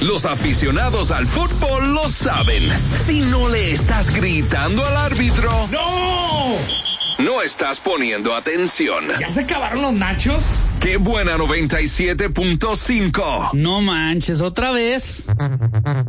Los aficionados al fútbol lo saben. Si no le estás gritando al árbitro, ¡no! No estás poniendo atención. ¿Ya se acabaron los nachos? ¡Qué buena 97.5! No manches, ¿otra vez?